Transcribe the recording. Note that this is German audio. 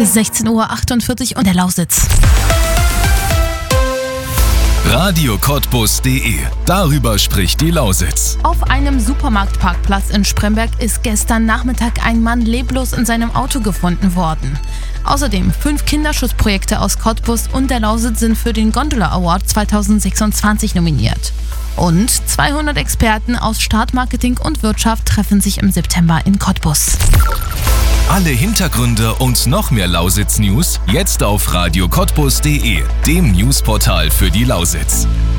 16:48 Uhr und der Lausitz. Radio Cottbus.de. Darüber spricht die Lausitz. Auf einem Supermarktparkplatz in Spremberg ist gestern Nachmittag ein Mann leblos in seinem Auto gefunden worden. Außerdem 5 Kinderschutzprojekte aus Cottbus und der Lausitz sind für den Gondola Award 2026 nominiert. Und 200 Experten aus Stadtmarketing und Wirtschaft treffen sich im September in Cottbus. Alle Hintergründe und noch mehr Lausitz-News jetzt auf radiocottbus.de, dem Newsportal für die Lausitz.